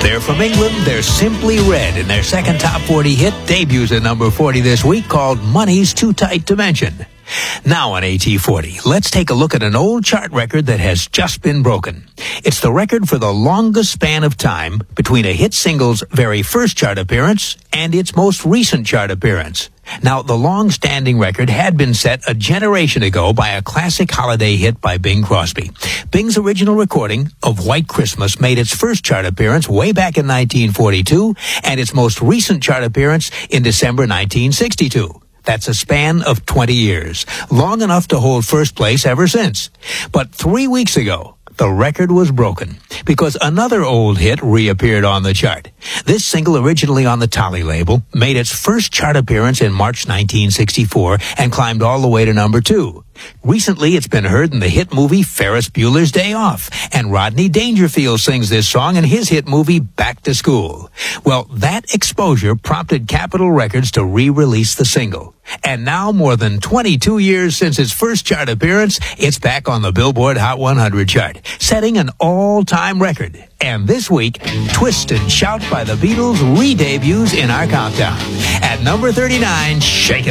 They're from England. They're Simply Red, and their second top 40 hit debuts at number 40 this week, called Money's Too Tight to Mention. Now on AT40, let's take a look at an old chart record that has just been broken. It's the record for the longest span of time between a hit single's very first chart appearance and its most recent chart appearance. Now, the long-standing record had been set a generation ago by a classic holiday hit by Bing Crosby. Bing's original recording of White Christmas made its first chart appearance way back in 1942 and its most recent chart appearance in December 1962. That's a span of 20 years, long enough to hold first place ever since. But 3 weeks ago, the record was broken because another old hit reappeared on the chart. This single, originally on the Tolly label, made its first chart appearance in March 1964 and climbed all the way to number 2. Recently, it's been heard in the hit movie Ferris Bueller's Day Off, and Rodney Dangerfield sings this song in his hit movie Back to School. Well, that exposure prompted Capitol Records to re-release the single. And now, more than 22 years since its first chart appearance, it's back on the Billboard Hot 100 chart, setting an all-time record. And this week, Twist and Shout by the Beatles re-debuts in our countdown. At number 39, Shake It.